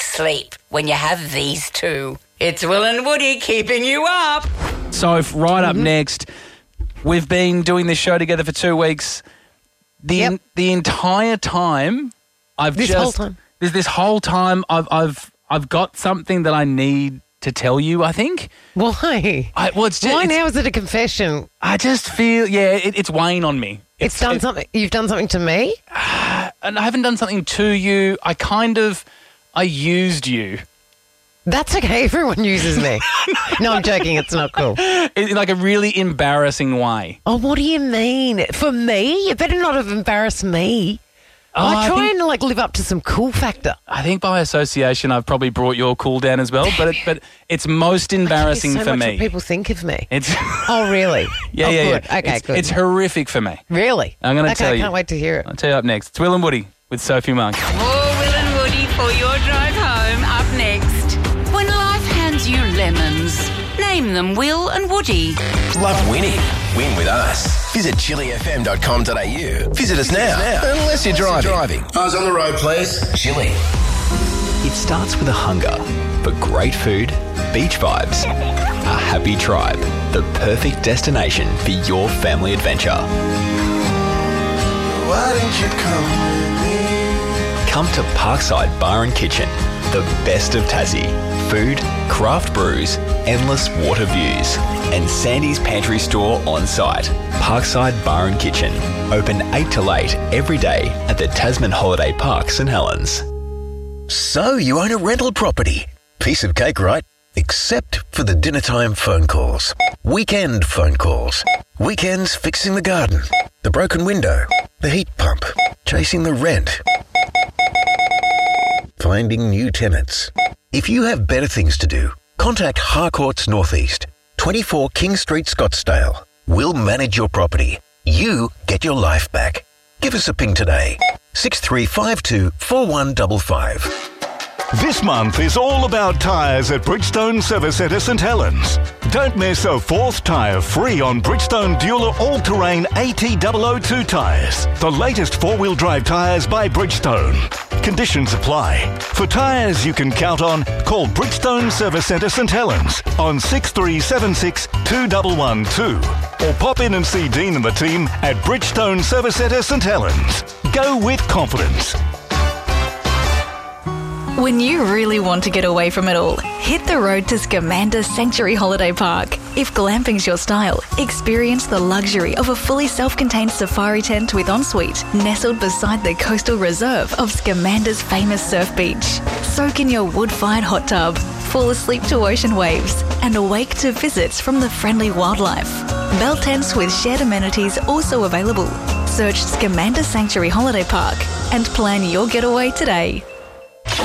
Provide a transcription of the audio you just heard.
sleep when you have these two. It's Will and Woody keeping you up. So right up next, we've been doing this show together for 2 weeks. The entire time, this whole time, I've got something that I need to tell you, I think. Why? Why now is it a confession? I just feel, it's weighing on me. You've done something to me? And I haven't done something to you. I used you. That's okay. Everyone uses me. No, I'm joking. It's not cool. In like a really embarrassing way. Oh, what do you mean? For me? You better not have embarrassed me. I try and live up to some cool factor. I think by association, I've probably brought your cool down as well. But it's most embarrassing so for much me. What people think of me. It's oh, really? Yeah. Good. Okay, good. It's horrific for me. Really? I'm going to tell you. I can't wait to hear it. I'll tell you up next. It's Will and Woody with Sophie Monk. More Will and Woody for your drive home. Up next. When life hands you lemons, name them Will and Woody. Love winning? Win with us. Visit chilifm.com.au. Visit us now. Unless you're driving. Eyes on the road, please. Chili. It starts with a hunger for great food, beach vibes, a happy tribe, the perfect destination for your family adventure. Why didn't you come with me? Come to Parkside Bar and Kitchen, the best of Tassie. Food, craft brews, endless water views, and Sandy's Pantry Store on site. Parkside Bar and Kitchen, open 8 till 8 every day at the Tasman Holiday Park, St Helens. So you own a rental property. Piece of cake, right? Except for the dinner time phone calls. Weekend phone calls. Weekends fixing the garden. The broken window. The heat pump. Chasing the rent. Finding new tenants. If you have better things to do, contact Harcourts Northeast, 24 King Street, Scottsdale. We'll manage your property. You get your life back. Give us a ping today. 6352 4155. This month is all about tyres at Bridgestone Service Centre St Helens. Don't miss a 4th tyre free on Bridgestone Dueler All-Terrain AT002 tyres. The latest 4-wheel drive tyres by Bridgestone. Conditions apply. For tyres you can count on, call Bridgestone Service Centre St Helens on 6376 2112 or pop in and see Dean and the team at Bridgestone Service Centre St Helens. Go with confidence. When you really want to get away from it all, hit the road to Scamander Sanctuary Holiday Park. If glamping's your style, experience the luxury of a fully self-contained safari tent with ensuite, nestled beside the coastal reserve of Scamander's famous surf beach. Soak in your wood-fired hot tub, fall asleep to ocean waves, and awake to visits from the friendly wildlife. Bell tents with shared amenities also available. Search Scamander Sanctuary Holiday Park and plan your getaway today.